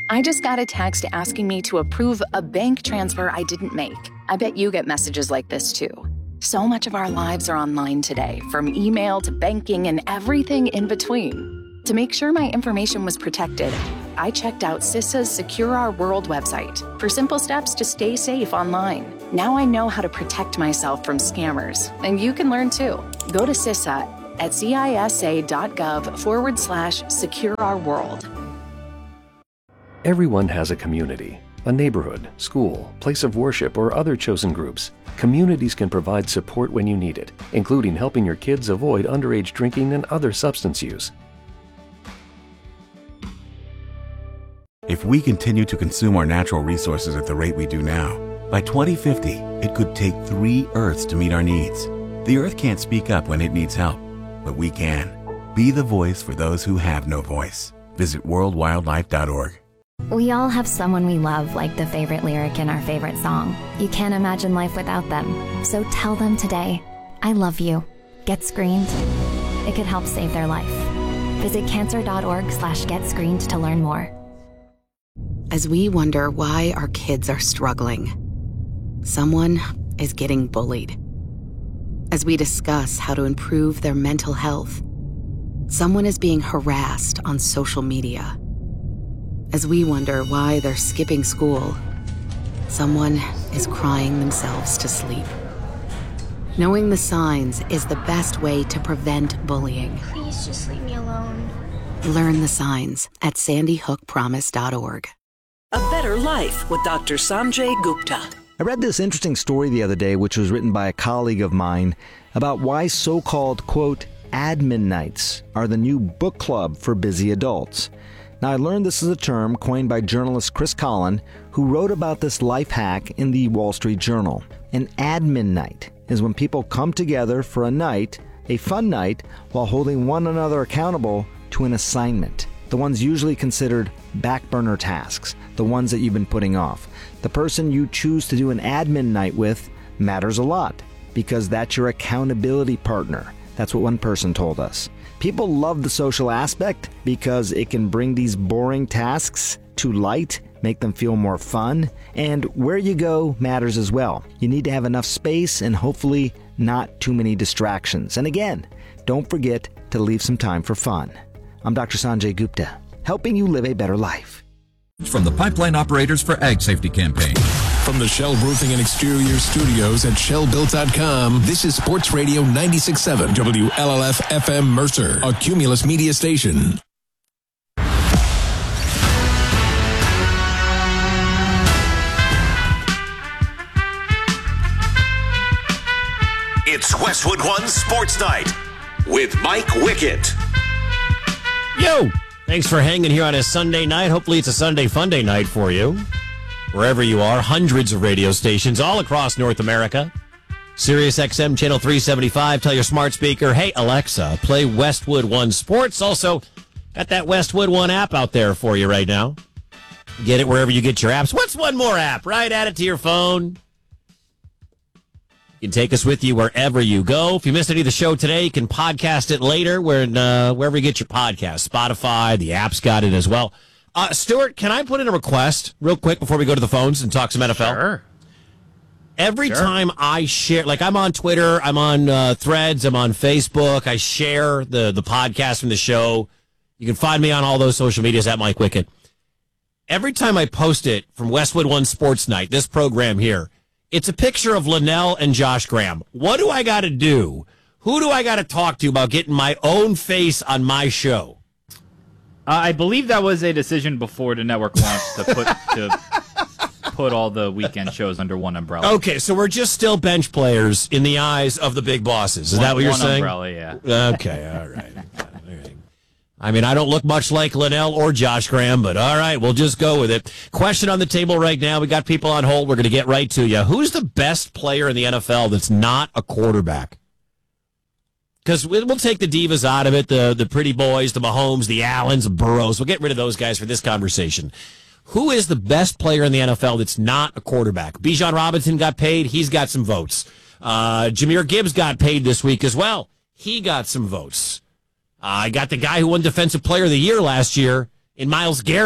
I just got a text asking me to approve a bank transfer I didn't make. I bet you get messages like this too. So much of our lives are online today, from email to banking and everything in between. To make sure my information was protected, I checked out CISA's Secure Our World website for simple steps to stay safe online. Now I know how to protect myself from scammers, and you can learn too. Go to CISA at cisa.gov forward slash secure our world. Everyone has a community, a neighborhood, school, place of worship, or other chosen groups. Communities can provide support when you need it, including helping your kids avoid underage drinking and other substance use. If we continue to consume our natural resources at the rate we do now, by twenty fifty, it could take three Earths to meet our needs. The Earth can't speak up when it needs help, but we can. Be the voice for those who have no voice. Visit world wildlife dot org. We all have someone we love, like the favorite lyric in our favorite song. You can't imagine life without them. So tell them today, I love you. Get screened. It could help save their life. Visit cancer.org slash get screened to learn more. As we wonder why our kids are struggling, someone is getting bullied. As we discuss how to improve their mental health, someone is being harassed on social media. As we wonder why they're skipping school, someone is crying themselves to sleep. Knowing the signs is the best way to prevent bullying. Please just leave me alone. Learn the signs at sandy hook promise dot org. A Better Life with Doctor Sanjay Gupta. I read this interesting story the other day, which was written by a colleague of mine, about why so-called, quote, admin nights are the new book club for busy adults. Now, I learned this is a term coined by journalist Chris Collin, who wrote about this life hack in the Wall Street Journal. An admin night is when people come together for a night, a fun night, while holding one another accountable to an assignment. The ones usually considered back burner tasks, the ones that you've been putting off. The person you choose to do an admin night with matters a lot, because that's your accountability partner. That's what one person told us. People love the social aspect because it can bring these boring tasks to light, make them feel more fun, and where you go matters as well. You need to have enough space and hopefully not too many distractions. And again, don't forget to leave some time for fun. I'm Doctor Sanjay Gupta, helping you live a better life. From the Pipeline Operators for Ag Safety campaign. From the Shell Roofing and Exterior Studios at shell built dot com, this is Sports Radio ninety-six point seven W L L F F M Mercer, a Cumulus media station. It's Westwood One Sports Night with Mike Wickett. Yo! Thanks for hanging here on a Sunday night. Hopefully it's a Sunday fun day night for you. Wherever you are, hundreds of radio stations all across North America. Sirius X M Channel three seventy-five. Tell your smart speaker, hey, Alexa, play Westwood One Sports. Also, got that Westwood One app out there for you right now. Get it wherever you get your apps. What's one more app? Right, add it to your phone. You can take us with you wherever you go. If you missed any of the show today, you can podcast it later where, uh, wherever you get your podcast. Spotify, the app's got it as well. Uh, Stuart, can I put in a request real quick before we go to the phones and talk some N F L? Sure. Every sure. time I share, like I'm on Twitter, I'm on uh, Threads, I'm on Facebook, I share the, the podcast from the show. You can find me on all those social medias at Mike Wickett. Every time I post it from Westwood One Sports Night, this program here, it's a picture of Linnell and Josh Graham. What do I got to do? Who do I got to talk to about getting my own face on my show? Uh, I believe that was a decision before the network launched to put to put all the weekend shows under one umbrella. Okay, so we're just still bench players in the eyes of the big bosses. Is one, that what you're one saying? Umbrella, yeah. Okay, all right. I mean, I don't look much like Linnell or Josh Graham, but all right, we'll just go with it. Question on the table right now. We got people on hold. We're going to get right to you. Who's the best player in the N F L that's not a quarterback? Because we'll take the divas out of it, the the pretty boys, the Mahomes, the Allens, the Burrows. We'll get rid of those guys for this conversation. Who is the best player in the N F L that's not a quarterback? Bijan Robinson got paid. He's got some votes. Uh, Jahmyr Gibbs got paid this week as well. He got some votes. Uh, I got the guy who won Defensive Player of the Year last year in Myles Garrett.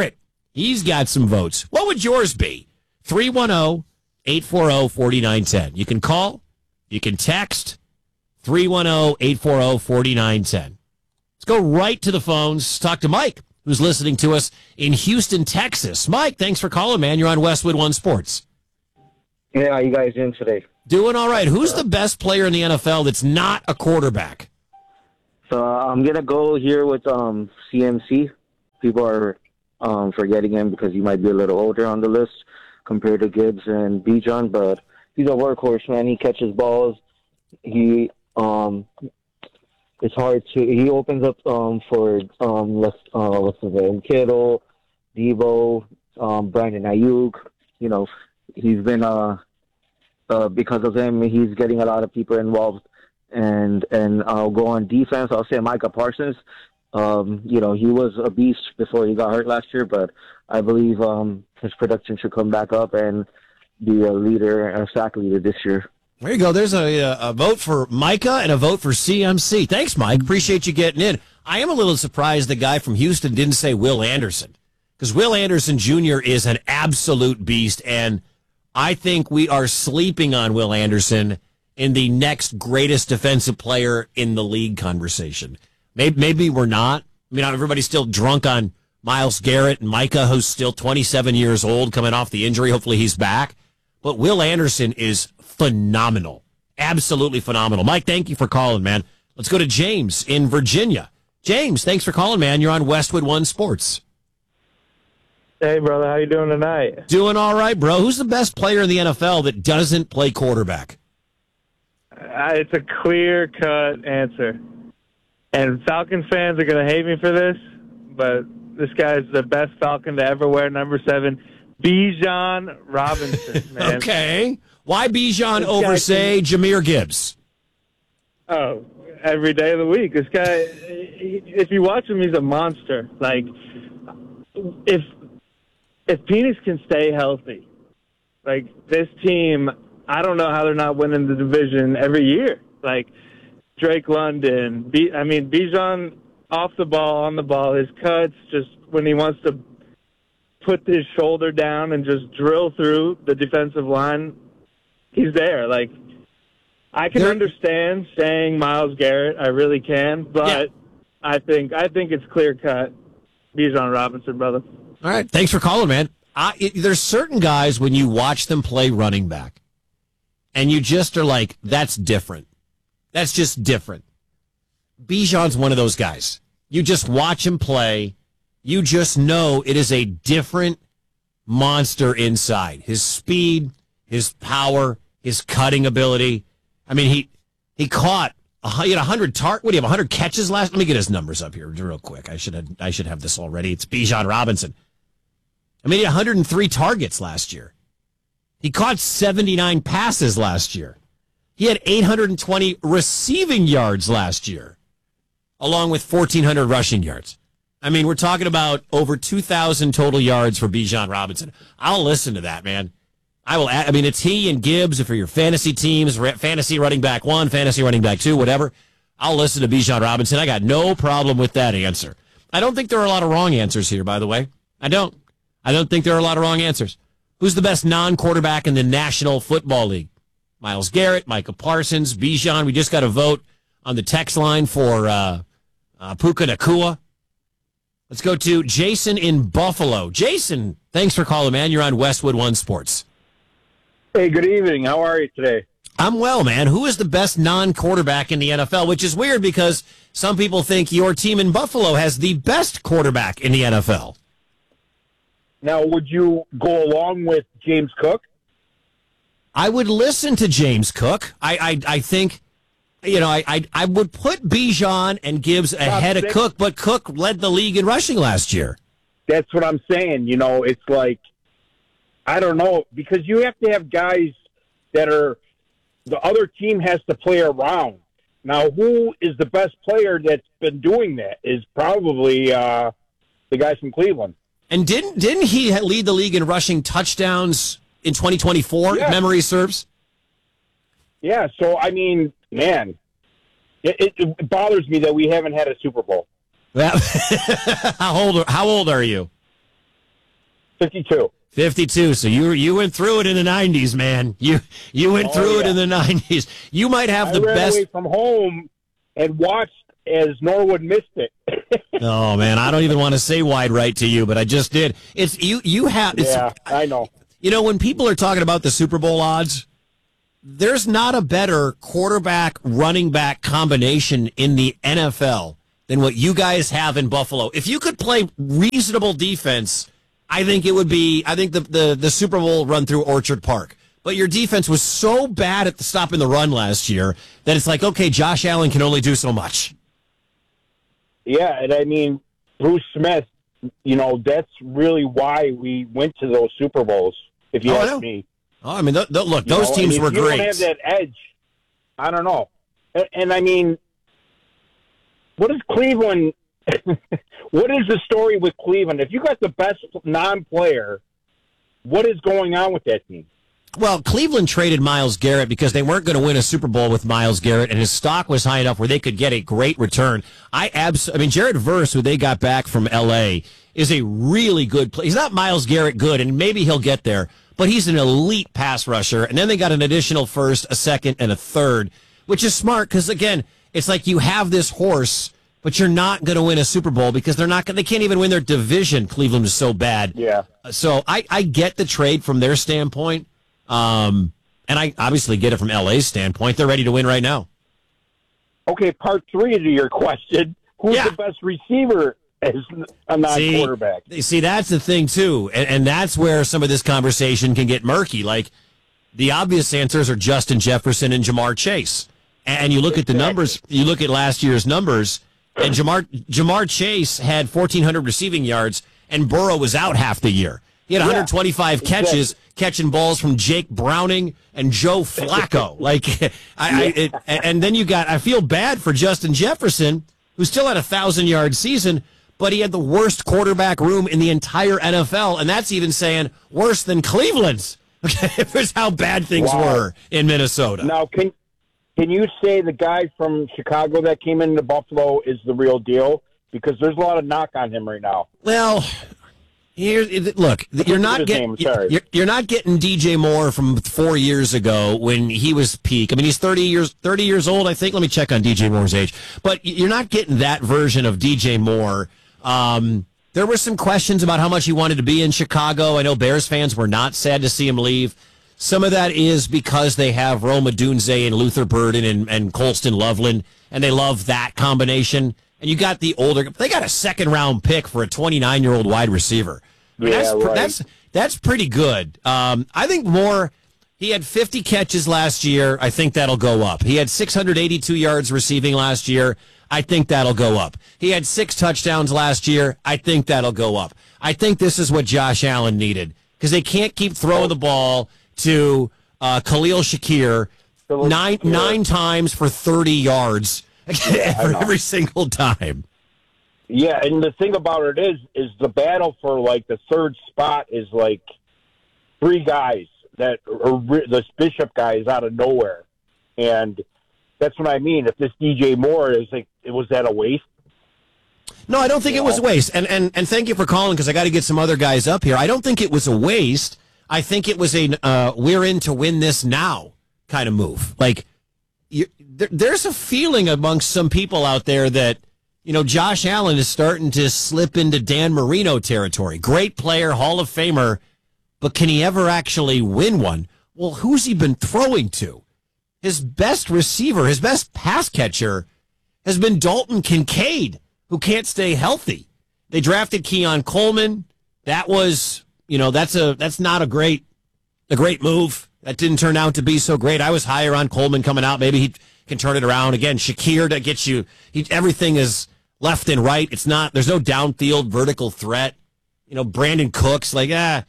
He's got some votes. What would yours be? three one zero, eight four zero, four nine one zero. You can call. You can text. three one zero, eight four zero, four nine one zero. Let's go right to the phones. Talk to Mike, who's listening to us in Houston, Texas. Mike, thanks for calling, man. You're on Westwood One Sports. Yeah, how you guys doing today? Doing all right. Who's the best player in the N F L that's not a quarterback? So uh, I'm going to go here with um, C M C. People are um, forgetting him because he might be a little older on the list compared to Gibbs and Bijan, but he's a workhorse, man. He catches balls. He um, it's hard to. He opens up um, for um, let's uh, what's his name, Kittle, Debo, um, Brandon Ayuk. You know, he's been uh, uh, because of him, he's getting a lot of people involved. And and I'll go on defense. I'll say Micah Parsons. Um, you know, he was a beast before he got hurt last year, but I believe um, his production should come back up and be a leader, a sack leader this year. There you go. There's a, a vote for Micah and a vote for C M C. Thanks, Mike. Appreciate you getting in. I am a little surprised the guy from Houston didn't say Will Anderson, because Will Anderson Junior is an absolute beast, and I think we are sleeping on Will Anderson in the next greatest defensive player in the league conversation. Maybe, maybe we're not. I mean, everybody's still drunk on Myles Garrett and Micah, who's still twenty-seven years old, coming off the injury. Hopefully he's back. But Will Anderson is phenomenal. Absolutely phenomenal. Mike, thank you for calling, man. Let's go to James in Virginia. James, thanks for calling, man. You're on Westwood One Sports. Hey, brother. How you doing tonight? Doing all right, bro. Who's the best player in the N F L that doesn't play quarterback? Uh, it's a clear-cut answer. And Falcon fans are going to hate me for this, but this guy's the best Falcon to ever wear number seven, Bijan Robinson, man. Okay. Why Bijan over, say, Jahmyr Gibbs? Oh, every day of the week. This guy, he, if you watch him, he's a monster. Like, if if Penix can stay healthy, like, this team, I don't know how they're not winning the division every year. Like, Drake London, B, I mean, Bijan off the ball, on the ball, his cuts, just when he wants to put his shoulder down and just drill through the defensive line, he's there. Like, I can there, understand saying Myles Garrett, I really can, but yeah. I think I think it's clear cut. Bijan Robinson, brother. All right, thanks for calling, man. I, it, there's certain guys when you watch them play running back, and you just are like, that's different. That's just different. Bijan's one of those guys. You just watch him play. You just know it is a different monster inside. His speed, his power, his cutting ability. I mean, he he caught a, he had one hundred tar- what do you have, one hundred catches last? Let me get his numbers up here real quick. I should have, I should have this already. It's Bijan Robinson. I mean, he had one hundred three targets last year. He caught seventy-nine passes last year. He had eight hundred twenty receiving yards last year, along with fourteen hundred rushing yards. I mean, we're talking about over two thousand total yards for Bijan Robinson. I'll listen to that, man. I will. I mean, it's he and Gibbs for your fantasy teams, fantasy running back one, fantasy running back two, whatever. I'll listen to Bijan Robinson. I got no problem with that answer. I don't think there are a lot of wrong answers here, by the way. I don't. I don't think there are a lot of wrong answers. Who's the best non-quarterback in the National Football League? Myles Garrett, Micah Parsons, Bijan. We just got a vote on the text line for uh, uh, Puka Nacua. Let's go to Jason in Buffalo. Jason, thanks for calling, man. You're on Westwood One Sports. Hey, good evening. How are you today? I'm well, man. Who is the best non-quarterback in the N F L? Which is weird because some people think your team in Buffalo has the best quarterback in the N F L. Now, would you go along with James Cook? I would listen to James Cook. I I, I think, you know, I, I I would put Bijan and Gibbs ahead of Cook, but Cook led the league in rushing last year. That's what I'm saying. You know, it's like, I don't know, because you have to have guys that are, the other team has to play around. Now, who is the best player that's been doing that is probably uh, the guys from Cleveland. And didn't didn't he lead the league in rushing touchdowns in twenty twenty-four, yeah. if memory serves? Yeah, so, I mean, man, it, it, it bothers me that we haven't had a Super Bowl. Well, how old, how old are you? fifty-two. fifty-two. So you you went through it in the nineties, man. You you went Oh, through yeah. it in the nineties. You might have the I ran best. away from home and watched as Norwood missed it. Oh man, I don't even want to say wide right to you, but I just did. It's you. You have. It's, Yeah, I know. You know, when people are talking about the Super Bowl odds, there's not a better quarterback running back combination in the N F L than what you guys have in Buffalo. If you could play reasonable defense, I think it would be. I think the the, the Super Bowl run through Orchard Park. But your defense was so bad at the stopping the run last year that it's like, okay, Josh Allen can only do so much. Yeah, and I mean, Bruce Smith, you know, that's really why we went to those Super Bowls, if you Oh, I ask know. me. Oh, I mean, th- th- look, You those know, teams and were if you great. don't have that edge, I don't know. And, and I mean, what is Cleveland? What is the story with Cleveland? If you got the best non-player, what is going on with that team? Well, Cleveland traded Myles Garrett because they weren't going to win a Super Bowl with Myles Garrett, and his stock was high enough where they could get a great return. I abs- I mean, Jared Verse, who they got back from L A, is a really good player. He's not Myles Garrett good, and maybe he'll get there, but he's an elite pass rusher. And then they got an additional first, a second, and a third, which is smart because, again, it's like you have this horse, but you're not going to win a Super Bowl because they're not. They can't even win their division. Cleveland is so bad. Yeah. So I, I get the trade from their standpoint. Um, and I obviously get it from L A's standpoint. They're ready to win right now. Okay, part three to your question. Who's Yeah. the best receiver as a non-quarterback? See, see, that's the thing, too. And, and that's where some of this conversation can get murky. Like, the obvious answers are Justin Jefferson and Jamar Chase. And you look at the numbers, you look at last year's numbers, and Jamar, Jamar Chase had fourteen hundred receiving yards, and Burrow was out half the year. He had one hundred twenty-five Yeah, catches, exactly. catching balls from Jake Browning and Joe Flacco. Like, I, I it, and then you got, I feel bad for Justin Jefferson, who still had a thousand-yard season, but he had the worst quarterback room in the entire N F L, and that's even saying worse than Cleveland's. Okay, here's how bad things Wow. were in Minnesota. Now, can can you say the guy from Chicago that came into Buffalo is the real deal? Because there's a lot of knock on him right now. Well, here, look, you're not his getting name, sorry. you're, you're not getting D J Moore from four years ago when he was peak. I mean, he's thirty years thirty years old, I think. Let me check on D J Moore's age. But you're not getting that version of D J Moore. Um, there were some questions about how much he wanted to be in Chicago. I know Bears fans were not sad to see him leave. Some of that is because they have Rome Odunze and Luther Burden and, and Colston Loveland, and they love that combination. And you got the older, they got a second round pick for a twenty-nine year old wide receiver. I mean, Yeah, that's, right. that's that's pretty good. Um, I think Moore, he had fifty catches last year. I think that'll go up. He had six hundred eighty-two yards receiving last year. I think that'll go up. He had six touchdowns last year. I think that'll go up. I think this is what Josh Allen needed because they can't keep throwing the ball to uh, Khalil Shakir nine nine times for thirty yards for every single time. Yeah, and the thing about it is, is the battle for like the third spot is like three guys that are this Bishop guy is out of nowhere, and that's what I mean. If this D J Moore is like, was that a waste? No, I don't think it was a waste. And and and thank you for calling because I got to get some other guys up here. I don't think it was a waste. I think it was a uh, we're in to win this now kind of move. Like you, there, there's a feeling amongst some people out there that, you know, Josh Allen is starting to slip into Dan Marino territory. Great player, Hall of Famer, but can he ever actually win one? Well, who's he been throwing to? His best receiver, his best pass catcher has been Dalton Kincaid, who can't stay healthy. They drafted Keon Coleman. That was, you know, that's a that's not a great a great move. That didn't turn out to be so great. I was higher on Coleman coming out. Maybe he can turn it around again. Shakir that gets you. He, everything is left and right. It's not. There's no downfield vertical threat. You know, Brandon Cooks like ah.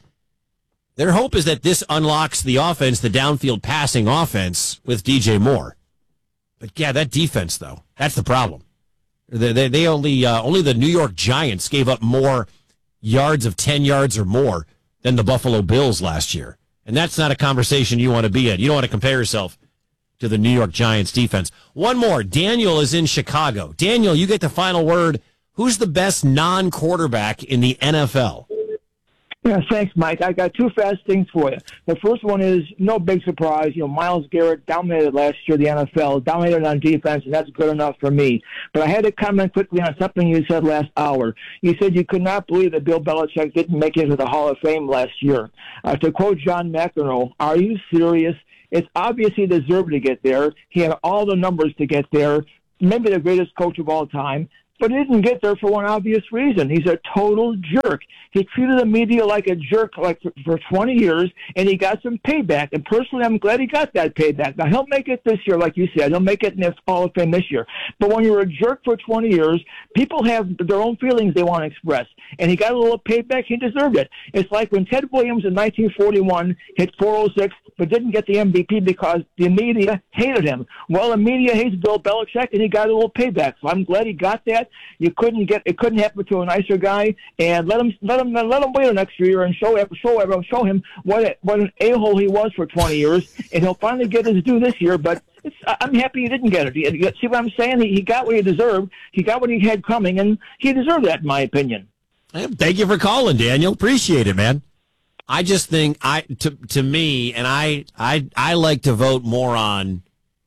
Their hope is that this unlocks the offense, the downfield passing offense with D J Moore. But yeah, that defense though, that's the problem. They they, they only uh, only the New York Giants gave up more yards of ten yards or more than the Buffalo Bills last year. And that's not a conversation you want to be in. You don't want to compare yourself to the New York Giants defense. One more. Daniel is in Chicago. Daniel, you get the final word. Who's the best non-quarterback in the N F L? Yeah, thanks, Mike. I got two fast things for you. The first one is no big surprise. You know, Myles Garrett dominated last year the N F L, dominated on defense, and that's good enough for me. But I had to comment quickly on something you said last hour. You said you could not believe that Bill Belichick didn't make it into the Hall of Fame last year. Uh, to quote John McEnroe, are you serious? It's obvious he deserved to get there. He had all the numbers to get there. Maybe the greatest coach of all time. But he didn't get there for one obvious reason. He's a total jerk. He treated the media like a jerk like for, for twenty years, and he got some payback. And personally, I'm glad he got that payback. Now, he'll make it this year, like you said. He'll make it in the Hall of Fame this year. But when you're a jerk for twenty years, people have their own feelings they want to express. And he got a little payback. He deserved it. It's like when Ted Williams in nineteen forty-one hit four oh six but didn't get the M V P because the media hated him. Well, the media hates Bill Belichick, and he got a little payback. So I'm glad he got that. You couldn't get it. Couldn't happen to a nicer guy. And let him let him let him wait an extra year and show show everyone show him what a, what an a-hole he was for twenty years, and he'll finally get his due this year. But it's, I'm happy he didn't get it. You see what I'm saying? He, he got what he deserved. He got what he had coming, and he deserved that, in my opinion. Thank you for calling, Daniel. Appreciate it, man. I just think I to to me, and I I I like to vote more on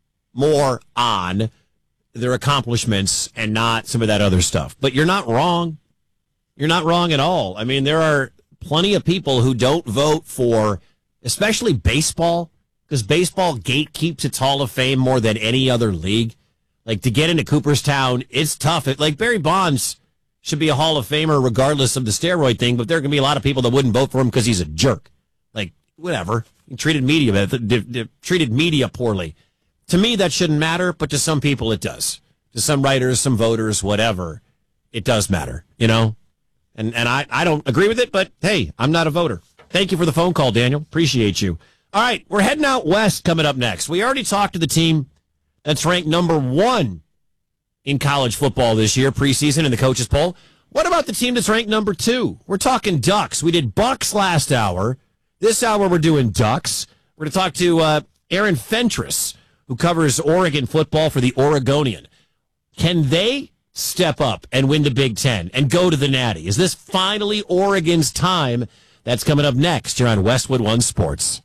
more on their accomplishments and not some of that other stuff. But you're not wrong. You're not wrong at all. I mean, there are plenty of people who don't vote for, especially baseball, because baseball gatekeeps its Hall of Fame more than any other league. Like, to get into Cooperstown, it's tough. It, like, Barry Bonds should be a Hall of Famer regardless of the steroid thing, but there are going to be a lot of people that wouldn't vote for him because he's a jerk. Like, whatever. He treated media, treated media poorly. To me, that shouldn't matter, but to some people it does. To some writers, some voters, whatever, it does matter, you know? And and I, I don't agree with it, but hey, I'm not a voter. Thank you for the phone call, Daniel. Appreciate you. All right, we're heading out west coming up next. We already talked to the team that's ranked number one in college football this year, preseason in the coaches poll. What about the team that's ranked number two? We're talking Ducks. We did Bucks last hour. This hour we're doing Ducks. We're going to talk to uh, Aaron Fentress, who covers Oregon football for the Oregonian. Can they step up and win the Big Ten and go to the Natty? Is this finally Oregon's time? That's coming up next here on Westwood One Sports.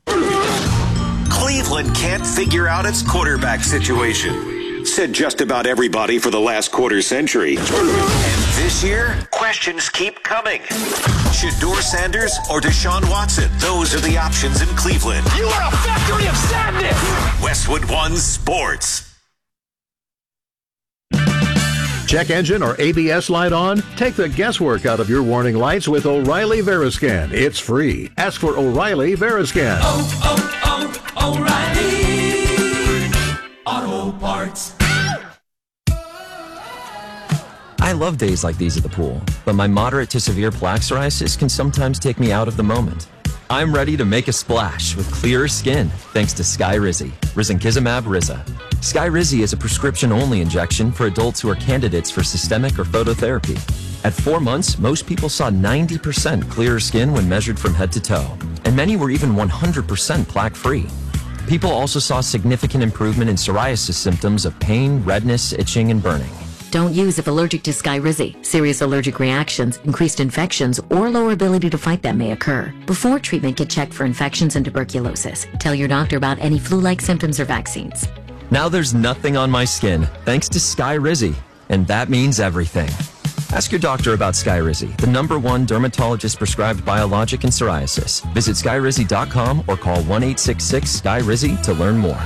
Cleveland can't figure out its quarterback situation. Said just about everybody for the last quarter century. And this year, questions keep coming. Shedeur Sanders or Deshaun Watson? Those are the options in Cleveland. You are a factory of sadness! Westwood One Sports. Check engine or A B S light on? Take the guesswork out of your warning lights with O'Reilly Veriscan. It's free. Ask for O'Reilly Veriscan. Oh, oh, oh, O'Reilly Auto Parts. I love days like these at the pool, but my moderate to severe plaque psoriasis can sometimes take me out of the moment. I'm ready to make a splash with clearer skin thanks to Skyrizi, Risankizumab Riza. Skyrizi is a prescription-only injection for adults who are candidates for systemic or phototherapy. At four months, most people saw ninety percent clearer skin when measured from head to toe, and many were even one hundred percent plaque-free. People also saw significant improvement in psoriasis symptoms of pain, redness, itching, and burning. Don't use if allergic to Skyrizi. Serious allergic reactions, increased infections, or lower ability to fight them may occur. Before treatment, get checked for infections and tuberculosis. Tell your doctor about any flu-like symptoms or vaccines. Now there's nothing on my skin thanks to Skyrizi, and that means everything. Ask your doctor about Skyrizi, the number one dermatologist-prescribed biologic in psoriasis. Visit Skyrizi dot com or call one eight six six S K Y Rizi to learn more.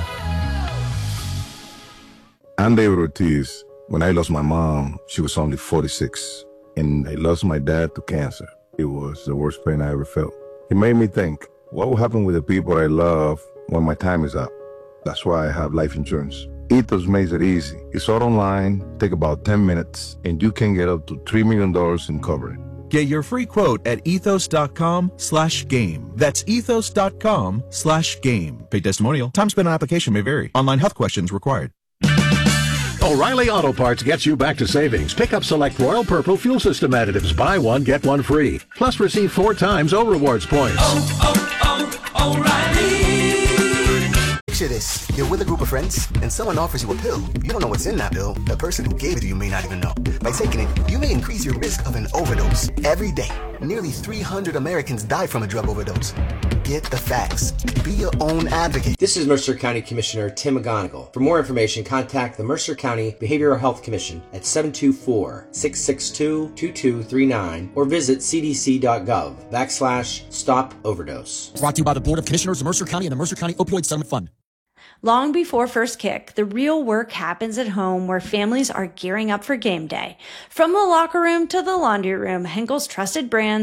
I'm David Ortiz. When I lost my mom, she was only forty-six, and I lost my dad to cancer. It was the worst pain I ever felt. It made me think, what will happen with the people I love when my time is up? That's why I have life insurance. Ethos makes it easy. It's all online, take about ten minutes, and you can get up to three million dollars in coverage. Get your free quote at ethos.com slash game. That's ethos.com slash game. Paid testimonial. Time spent on application may vary. Online health questions required. O'Reilly Auto Parts gets you back to savings. Pick up select Royal Purple fuel system additives. Buy one, get one free. Plus receive four times O Rewards points. Oh, oh, oh, O'Reilly. Picture this. You're with a group of friends, and someone offers you a pill. You don't know what's in that pill. The person who gave it to you may not even know. By taking it, you may increase your risk of an overdose. Every day, nearly three hundred Americans die from a drug overdose. Get the facts. Be your own advocate. This is Mercer County Commissioner Tim McGonigal. For more information, contact the Mercer County Behavioral Health Commission at seven two four, six six two, two two three nine or visit c d c dot gov backslash stop overdose. Brought to you by the Board of Commissioners of Mercer County and the Mercer County Opioid Settlement Fund. Long before first kick, the real work happens at home where families are gearing up for game day. From the locker room to the laundry room, Henkel's trusted brands